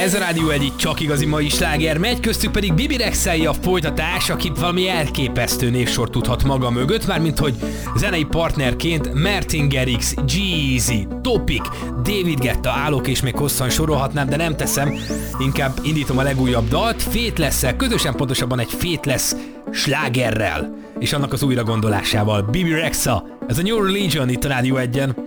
Ez a Rádió egy csak igazi mai sláger megy, köztük pedig Bibi Rexel a folytatás, aki valami elképesztő névsort tudhat maga mögött, mármint hogy zenei partnerként Martin Garrix, G-Eazy, Topic, David Guetta, állok és még hosszan sorolhatnám, de nem teszem, inkább indítom a legújabb dalt, Faithless-szel, közösen pontosabban egy Faithless slágerrel, és annak az újra gondolásával. Bibi Rexel, ez a New Religion itt a Rádió 1-en.